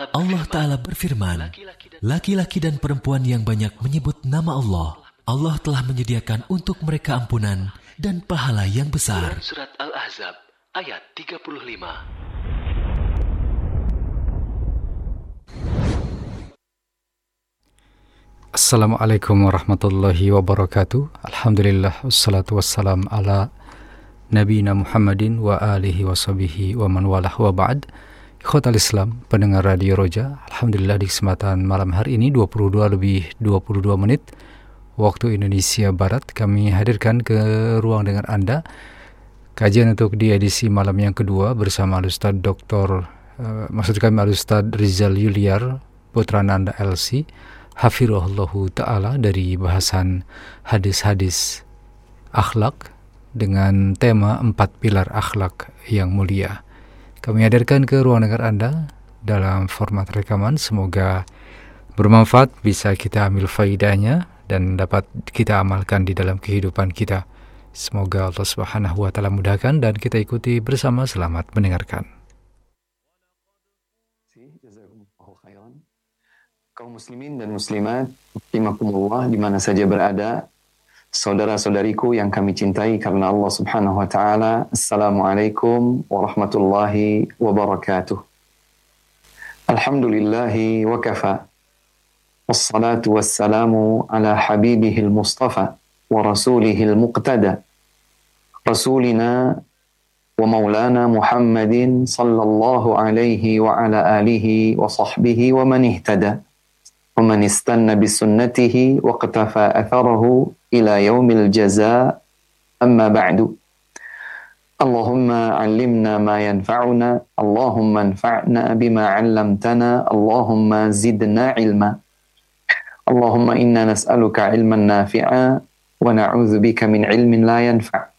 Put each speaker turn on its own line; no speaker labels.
Allah Ta'ala berfirman, laki-laki dan perempuan yang banyak menyebut nama Allah, Allah telah menyediakan untuk mereka ampunan dan pahala yang besar. Surat Al-Ahzab ayat 35.
Assalamualaikum warahmatullahi wabarakatuh. Alhamdulillah wassalatu wassalam ala nabiyina Muhammadin wa alihi wa sahbihi wa man walah wa ba'd. Ikhwatal Islam, pendengar Radio Roja, alhamdulillah di kesempatan malam hari ini 22 menit waktu Indonesia Barat, kami hadirkan ke ruang dengar Anda kajian untuk di edisi malam yang kedua bersama Al-Ustadz Al-Ustadz Rizal Yuliar Putra Nanda LC Hafirullahu Ta'ala, dari bahasan hadis-hadis akhlak dengan tema 4 pilar akhlak yang mulia. Kami hadirkan ke ruang dengar Anda dalam format rekaman. Semoga bermanfaat, bisa kita ambil faidahnya dan dapat kita amalkan di dalam kehidupan kita. Semoga Allah Subhanahu wa Ta'ala mudahkan dan kita ikuti bersama. Selamat mendengarkan.
Kaum muslimin dan muslimat, rahimakumullah di mana saja berada, saudara-saudariku yang kami cintai karena Allah Subhanahu wa Ta'ala. Assalamualaikum warahmatullahi wabarakatuh. Alhamdulillahi wa kafa. Wassalatu wassalamu ala habibihil mustafa wa rasulihil muqtada. Rasulina wa maulana Muhammadin sallallahu alaihi wa ala alihi wa sahbihi wa man ihtada. ومن استنى بسنته واقتفى أثره إلى يوم الجزاء أما بعد اللهم علمنا ما ينفعنا اللهم انفعنا بما علمتنا اللهم زدنا علما اللهم إنا نسألك علما نافعا ونعوذ بك من علم لا ينفع